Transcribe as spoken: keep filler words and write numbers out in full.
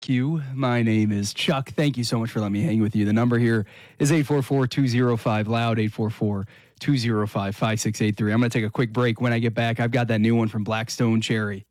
Q. My name is Chuck. Thank you so much for letting me hang with you. The number here is eight four four, two oh five, loud, eight four four, two oh five, five six eight three. I'm going to take a quick break. When I get back, I've got that new one from Blackstone Cherry.